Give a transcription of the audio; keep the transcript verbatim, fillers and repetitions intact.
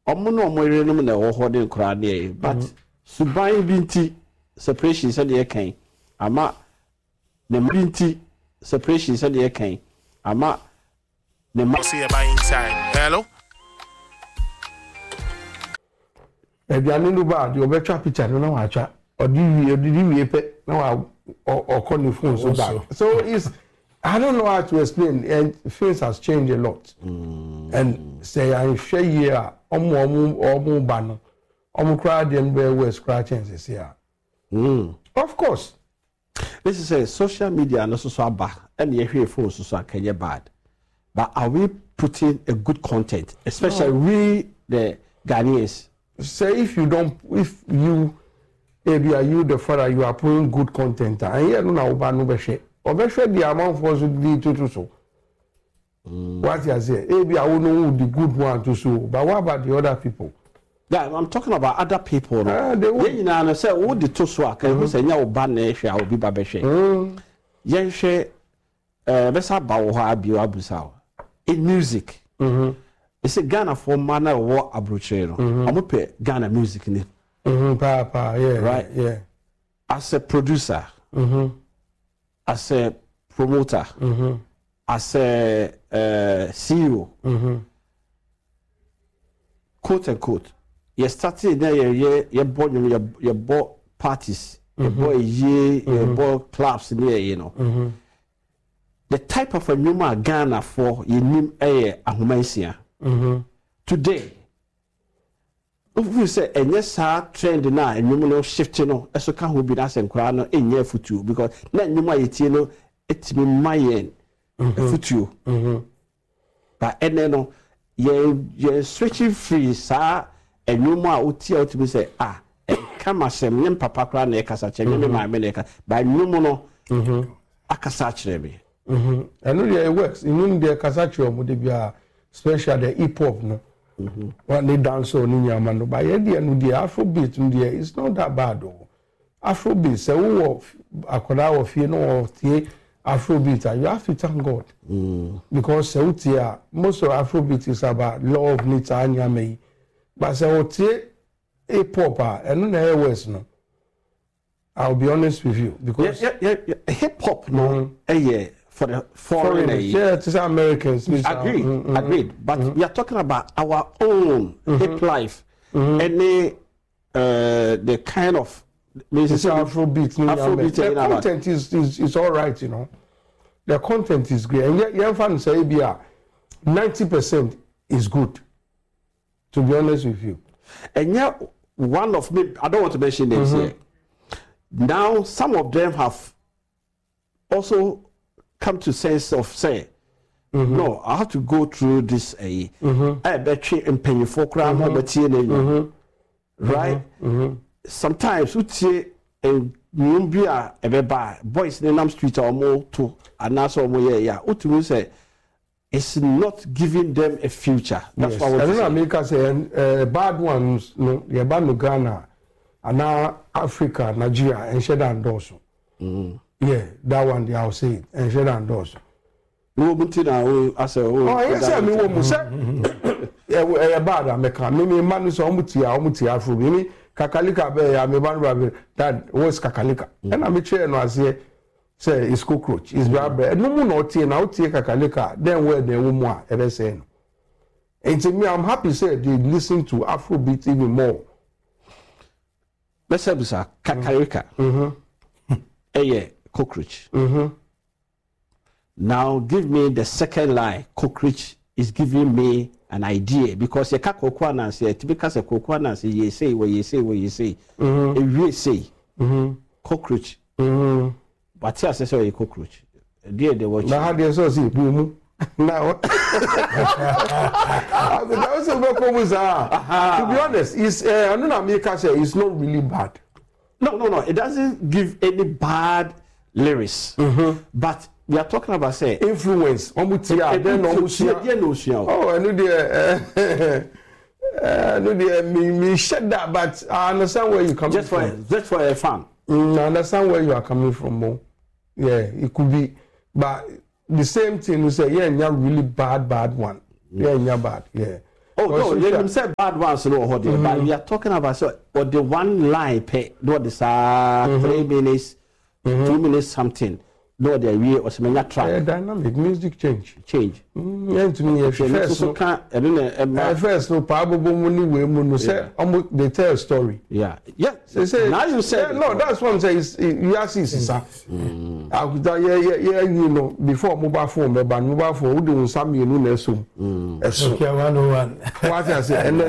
omo no omo yere no na wo ho de nkra de but suban binti separation said ye kan ama the binti separation said ye kan ama the see about inside. Hello. Ebianu no ba the obetwa picture no na wa twa odi wi odi wi pe na wa or the phone so back. So it's I don't know how to explain, and things has changed a lot. Mm. And say I share here omo omo omo bano omo crowd and where we scratching this here. Mm. Of course. This is a social media and also so bad and you hear phones so can bad. But are we putting a good content, especially no. we the Ghanaians? Say if you don't if you maybe are you the father you are putting good content and here no na oba no be share. Obeshe the amount for so di to so. Mm. What you say? Maybe I will know the good one to so, but what about the other people? Yeah, I'm talking about other people. No? Uh, they will. You know, say what the to so can you say nya oba na ehwe a obi ba be hwe. Yen hwe eh besa ba wo ha abi abusa. In music. Mhm. It's a Ghana for man wo abrochire no. Omo pe Ghana music ni. Mhm, pa pa, yeah. Right? Yeah. As a producer. Mhm. As a promoter, mm-hmm. as a uh, C E O, mm-hmm. quote unquote, you started there, you you bought you you bought parties, you bought ye, you bought clubs there, you know. Mm-hmm. The type of a number Ghana for you name a ahumansia. Today, if we say and yes, our trend now and you know shifting no, as a can who be as and crown in your future because let you might you know it's me my end future. But and then no, you you switching free, sir, and you more uti out to be say ah, come as a name papa crown a cassach and you my meneka by no mono a cassach me. I know it works. You know the cassach would be a special the hip hop no. Mm-hmm. What they dance on in your man, but yeah, the Afrobeat in there it's not that bad though. Afrobeat, so who I could have of you know of the Afrobeat, you have to thank God mm. because so most of Afrobeat is about love, nature, and yammy. But so hip hop and no airways no. I'll be honest with you because yeah, yeah, yeah, yeah. Hip hop no, eh, yeah. For the foreigners, yeah, it's Americans. Agreed, mm-hmm. agreed. But mm-hmm. we are talking about our own mm-hmm. hip life, mm-hmm. and the uh, the kind of it's Afrobeat. Afrobeat. The content is, is is all right, you know. The content is great, and yet, young fans say, "Yeah, ninety percent is good." To be honest with you, and yet one of me, I don't want to mention names mm-hmm. here. Now, some of them have also come to sense of say, mm-hmm. no, I have to go through this a I bet you and penny for crown right? Mm-hmm. Sometimes we say a Numbia a buy boys in the street or more to another more yeah, what say it's not giving them a future. That's yes. what I don't know America say uh, bad ones no yeah bad no Ghana and now Africa, Nigeria and Shedan also. Mm. Yeah, that one I'll say it. And share and doors. No, but now I say, oh, yes, I mean, what say? Yeah, bad. I make a mimi man is almost here, almost here for me. Kakalika, I may ban that was Kakalika. And I'm a chair, no, I say, say, it's cockroach, it's bad bread. No more not here, now take Kakalika, then where the woman ever saying. And to me, I'm happy say they listen to Afrobeat even more. Let's say, Kakalika. Mm-hmm. Eh, yeah. Cockroach. Mm-hmm. Now give me the second line. Cockroach is giving me an idea because you can't cocoa and say because a cocoa and say you say what you say what you say. Mm-hmm. If you say mm-hmm. cockroach, mm-hmm. but yes, I say cockroach. Dear, they watch. Now how do you see boom? Now, I mean, that was a very to be honest, it's uh, I don't know. America say it's not really bad. No, no, no. It doesn't give any bad lyrics, mm-hmm. but we are talking about say influence. Omutia, then omutia. Oh, I know the, I know the me me shed that, but I understand where you come just from. For just for a fan. Mm, I understand where you are coming from, Mo. Yeah, it could be, but the same thing you say, yeah, you're really bad, bad one. Mm. Yeah, you're bad. Yeah, Oh no, you said bad ones no hold mm-hmm. but we are talking about so or the one line pay no this uh mm-hmm. three minutes, mm-hmm. two minutes something. No, the way or some track. Yeah, dynamic music change. Change. Mm, yeah, to me, if first so can I don't know. First, no probably money we no say they tell a story. Yeah, yeah. They say now you say yeah, no. That's what I'm saying. You are see, sir. I could yeah, yeah, yeah. You know, before mobile phone, but mobile phone, we do some you know, so. Okay, one oh one. What I say, and